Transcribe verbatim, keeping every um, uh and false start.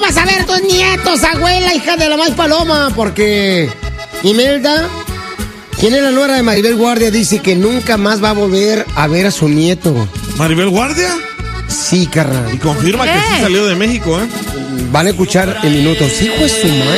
vas a ver tus nietos, abuela, hija de la maíz paloma? Porque Imelda, quien es la nuera de Maribel Guardia, dice que nunca más va a volver a ver a su nieto. ¿Maribel Guardia? Sí, carnal. Y confirma que sí salió de México, ¿eh? Van a escuchar en minutos. Hijo de su madre.